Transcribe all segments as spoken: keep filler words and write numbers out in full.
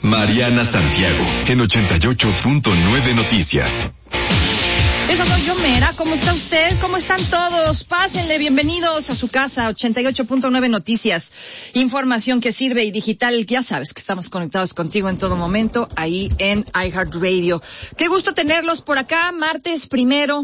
Mariana Santiago, en ochenta y ocho punto nueve Noticias. Esa soy yo, Mera. ¿Cómo está usted? ¿Cómo están todos? Pásenle, bienvenidos a su casa, ochenta y ocho punto nueve Noticias. Información que sirve y digital. Ya sabes que estamos conectados contigo en todo momento, ahí en iHeartRadio. Qué gusto tenerlos por acá, martes primero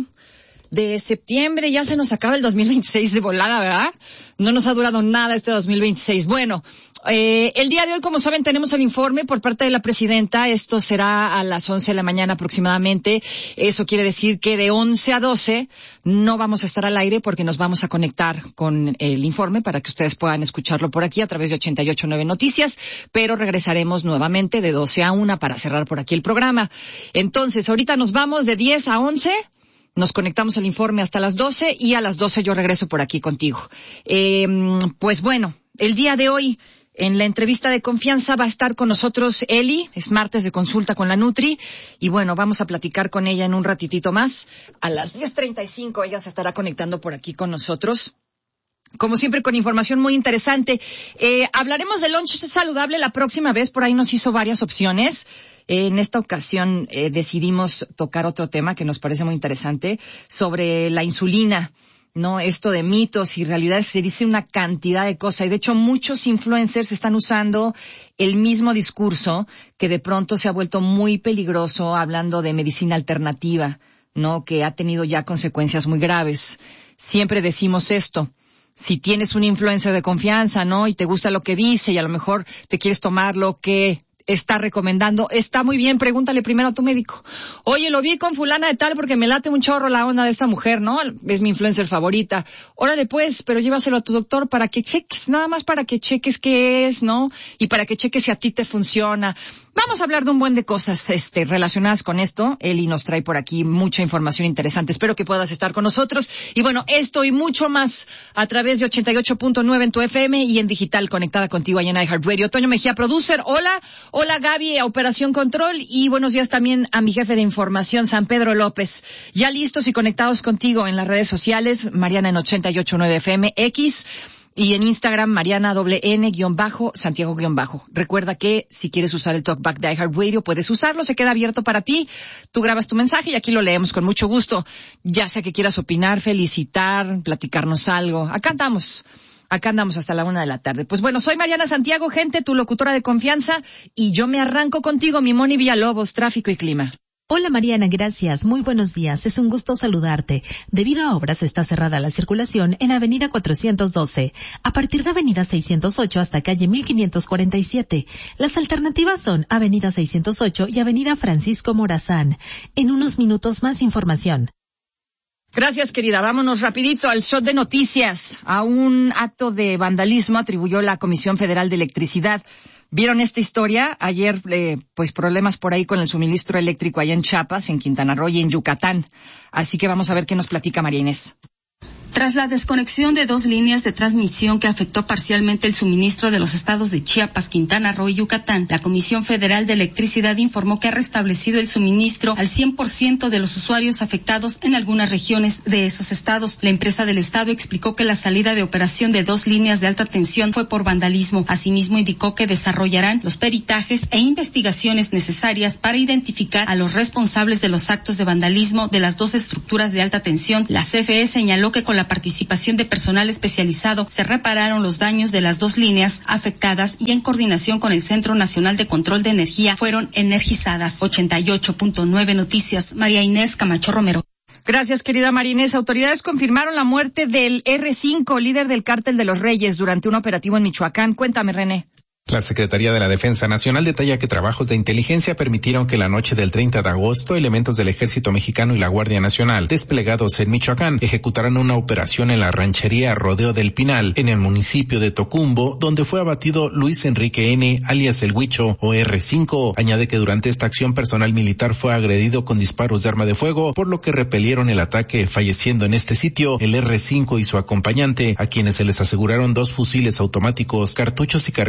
de septiembre. Ya se nos acaba el dos mil veintiséis de volada, ¿verdad? No nos ha durado nada este dos mil veintiséis. Bueno, eh, el día de hoy, como saben, tenemos el informe por parte de la presidenta. Esto será a las once de la mañana aproximadamente. Eso quiere decir que de once a doce no vamos a estar al aire porque nos vamos a conectar con el informe para que ustedes puedan escucharlo por aquí a través de ochenta y ocho punto nueve Noticias, pero regresaremos nuevamente de doce a una para cerrar por aquí el programa. Entonces, ahorita nos vamos de diez a once. Nos conectamos al informe hasta las doce y a las doce yo regreso por aquí contigo. Eh, pues bueno, el día de hoy en la entrevista de confianza va a estar con nosotros Eli, es martes de consulta con la Nutri, y bueno, vamos a platicar con ella en un ratitito más. A las diez treinta y cinco ella se estará conectando por aquí con nosotros. Como siempre, con información muy interesante. Eh, hablaremos del lunch saludable la próxima vez, por ahí nos hizo varias opciones. Eh, en esta ocasión eh, decidimos tocar otro tema que nos parece muy interesante, sobre la insulina, ¿no? Esto de mitos y realidades, se dice una cantidad de cosas, y de hecho muchos influencers están usando el mismo discurso que de pronto se ha vuelto muy peligroso, hablando de medicina alternativa, ¿no? Que ha tenido ya consecuencias muy graves. Siempre decimos esto. Si tienes un influencer de confianza, ¿no? Y te gusta lo que dice y a lo mejor te quieres tomar lo que está recomendando, está muy bien, pregúntale primero a tu médico. Oye, lo vi con fulana de tal porque me late un chorro la onda de esta mujer, ¿no? Es mi influencer favorita. Órale pues, pero llévaselo a tu doctor para que cheques, nada más para que cheques qué es, ¿no? Y para que cheques si a ti te funciona. Vamos a hablar de un buen de cosas este relacionadas con esto. Eli nos trae por aquí mucha información interesante. Espero que puedas estar con nosotros. Y bueno, esto y mucho más a través de ochenta y ocho punto nueve en tu F M y en digital, conectada contigo ahí en iHeartRadio. Toño Mejía, producer, hola. Hola Gaby, Operación Control, y buenos días también a mi jefe de información, San Pedro López. Ya listos y conectados contigo en las redes sociales, Mariana en ochenta y ocho punto nueve F M X, y en Instagram, Mariana doble N guión bajo, Santiago guión bajo. Recuerda que si quieres usar el talkback de iHeartRadio, puedes usarlo, se queda abierto para ti. Tú grabas tu mensaje y aquí lo leemos con mucho gusto. Ya sea que quieras opinar, felicitar, platicarnos algo. Acá andamos. Acá andamos hasta la una de la tarde. Pues bueno, soy Mariana Santiago, gente, tu locutora de confianza, y yo me arranco contigo, mi Moni Villalobos, tráfico y clima. Hola Mariana, gracias. Muy buenos días. Es un gusto saludarte. Debido a obras está cerrada la circulación en Avenida cuatrocientos doce, a partir de Avenida seiscientos ocho hasta calle mil quinientos cuarenta y siete. Las alternativas son Avenida seiscientos ocho y Avenida Francisco Morazán. En unos minutos más información. Gracias, querida. Vámonos rapidito al shot de noticias. A un acto de vandalismo atribuyó la Comisión Federal de Electricidad. ¿Vieron esta historia? Ayer, eh, pues problemas por ahí con el suministro eléctrico allá en Chiapas, en Quintana Roo y en Yucatán. Así que vamos a ver qué nos platica María Inés. Tras la desconexión de dos líneas de transmisión que afectó parcialmente el suministro de los estados de Chiapas, Quintana Roo y Yucatán, la Comisión Federal de Electricidad informó que ha restablecido el suministro al cien por ciento de los usuarios afectados en algunas regiones de esos estados. La empresa del estado explicó que la salida de operación de dos líneas de alta tensión fue por vandalismo. Asimismo, indicó que desarrollarán los peritajes e investigaciones necesarias para identificar a los responsables de los actos de vandalismo de las dos estructuras de alta tensión. La C F E señaló que con la participación de personal especializado se repararon los daños de las dos líneas afectadas y en coordinación con el Centro Nacional de Control de Energía fueron energizadas. ochenta y ocho punto nueve Noticias, María Inés Camacho Romero. Gracias, querida María Inés. Autoridades confirmaron la muerte del erre cinco, líder del Cártel de los Reyes, durante un operativo en Michoacán. Cuéntame, René. La Secretaría de la Defensa Nacional detalla que trabajos de inteligencia permitieron que la noche del treinta de agosto elementos del Ejército Mexicano y la Guardia Nacional desplegados en Michoacán ejecutaran una operación en la ranchería Rodeo del Pinal, en el municipio de Tocumbo, donde fue abatido Luis Enrique N., alias El Huicho o erre cinco. Añade que durante esta acción personal militar fue agredido con disparos de arma de fuego, por lo que repelieron el ataque, falleciendo en este sitio el erre cinco y su acompañante, a quienes se les aseguraron dos fusiles automáticos, cartuchos y cargadores de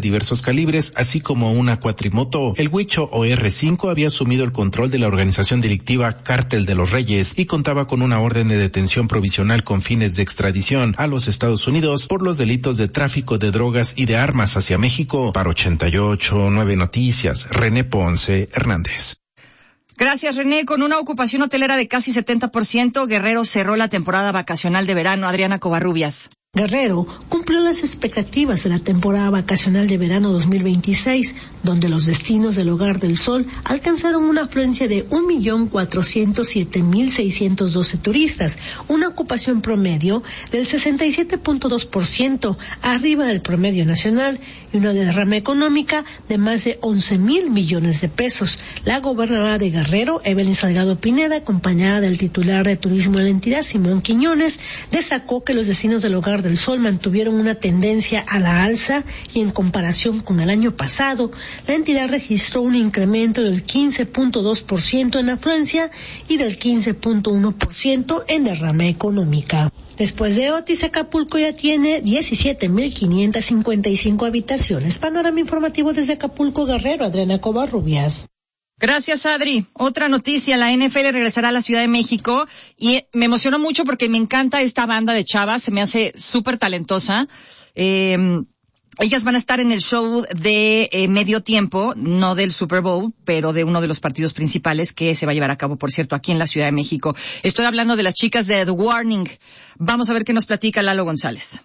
diversos calibres, así como una cuatrimoto. El Huicho o erre cinco había asumido el control de la organización delictiva Cártel de los Reyes y contaba con una orden de detención provisional con fines de extradición a los Estados Unidos por los delitos de tráfico de drogas y de armas hacia México. Para ochenta y ocho punto nueve Noticias, René Ponce Hernández. Gracias, René. Con una ocupación hotelera de casi setenta por ciento, Guerrero cerró la temporada vacacional de verano. Adriana Covarrubias. Guerrero cumplió las expectativas de la temporada vacacional de verano dos mil veintiséis, donde los destinos del Hogar del Sol alcanzaron una afluencia de un millón cuatrocientos siete mil seiscientos doce turistas, una ocupación promedio del sesenta y siete punto dos por ciento, arriba del promedio nacional, y una derrama económica de más de once mil millones de pesos. La gobernadora de Guerrero, Evelyn Salgado Pineda, acompañada del titular de turismo de la entidad, Simón Quiñones, destacó que los destinos del Hogar del Sol mantuvieron una tendencia a la alza y en comparación con el año pasado, la entidad registró un incremento del quince punto dos por ciento en afluencia y del quince punto uno por ciento en derrama económica. Después de Otis, Acapulco ya tiene diecisiete mil quinientas cincuenta y cinco habitaciones. Panorama informativo desde Acapulco, Guerrero, Adriana Covarrubias. Gracias, Adri. Otra noticia, la N F L regresará a la Ciudad de México y me emocionó mucho porque me encanta esta banda de chavas, se me hace súper talentosa. Eh, ellas van a estar en el show de eh, medio tiempo, no del Super Bowl, pero de uno de los partidos principales que se va a llevar a cabo, por cierto, aquí en la Ciudad de México. Estoy hablando de las chicas de The Warning. Vamos a ver qué nos platica Lalo González.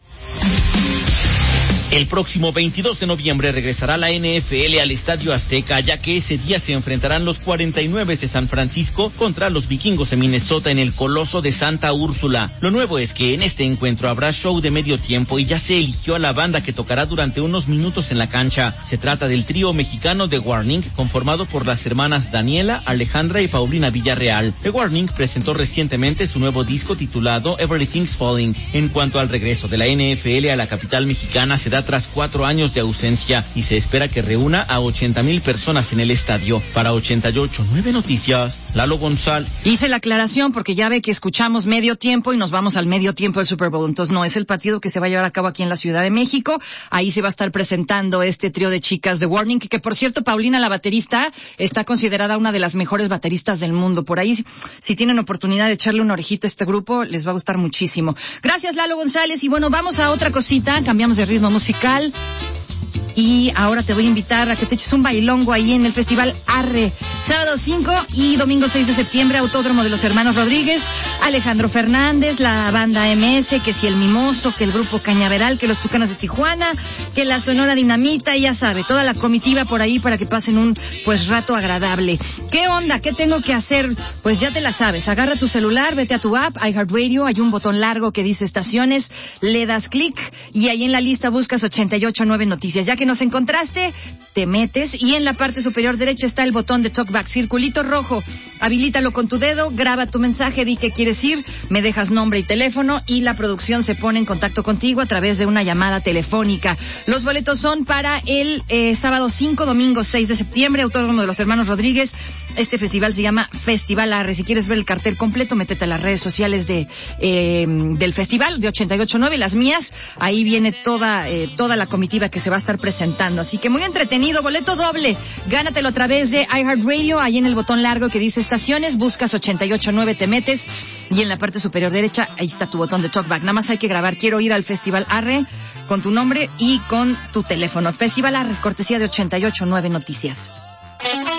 El próximo veintidós de noviembre regresará la N F L al Estadio Azteca, ya que ese día se enfrentarán los cuarenta y nueve de San Francisco contra los Vikingos de Minnesota en el Coloso de Santa Úrsula. Lo nuevo es que en este encuentro habrá show de medio tiempo y ya se eligió a la banda que tocará durante unos minutos en la cancha. Se trata del trío mexicano The Warning, conformado por las hermanas Daniela, Alejandra y Paulina Villarreal. The Warning presentó recientemente su nuevo disco titulado Everything's Falling. En cuanto al regreso de la N F L a la capital mexicana, se da tras cuatro años de ausencia y se espera que reúna a ochenta mil personas en el estadio. Para ochenta y ocho punto nueve Noticias, Lalo González. Hice la aclaración porque ya ve que escuchamos medio tiempo y nos vamos al medio tiempo del Super Bowl. Entonces no, es el partido que se va a llevar a cabo aquí en la Ciudad de México. Ahí se va a estar presentando este trío de chicas de Warning, que, que por cierto, Paulina, la baterista, está considerada una de las mejores bateristas del mundo. Por ahí, si tienen oportunidad de echarle una orejita a este grupo, les va a gustar muchísimo. Gracias, Lalo González. Y bueno, vamos a otra cosita. Cambiamos de ritmo musical. Y ahora te voy a invitar a que te eches un bailongo ahí en el Festival Arre. Sábado cinco y domingo seis de septiembre, Autódromo de los Hermanos Rodríguez, Alejandro Fernández, la banda M S, que si el Mimoso, que el grupo Cañaveral, que los Tucanas de Tijuana, que la Sonora Dinamita, y ya sabe, toda la comitiva por ahí para que pasen un pues rato agradable. ¿Qué onda? ¿Qué tengo que hacer? Pues ya te la sabes. Agarra tu celular, vete a tu app, iHeartRadio, hay un botón largo que dice estaciones, le das clic y ahí en la lista buscas ochenta y ocho punto nueve Noticias. Ya que nos encontraste, te metes y en la parte superior derecha está el botón de Talkback, circulito rojo. Habilítalo con tu dedo, graba tu mensaje, di qué quieres ir, me dejas nombre y teléfono y la producción se pone en contacto contigo a través de una llamada telefónica. Los boletos son para el eh, sábado cinco, domingo seis de septiembre, Autódromo de los Hermanos Rodríguez. Este festival se llama Festival Arre. Si quieres ver el cartel completo, métete a las redes sociales de eh, del festival de ochenta y ocho punto nueve, las mías. Ahí viene toda eh, toda la comitiva que se va a estar presentando. Así que muy entretenido, boleto doble. Gánatelo a través de iHeartRadio, ahí en el botón largo que dice estaciones, buscas ochenta y ocho punto nueve, te metes y en la parte superior derecha, ahí está tu botón de Talkback. Nada más hay que grabar, quiero ir al Festival Arre, con tu nombre y con tu teléfono. Festival Arre, cortesía de ochenta y ocho punto nueve Noticias.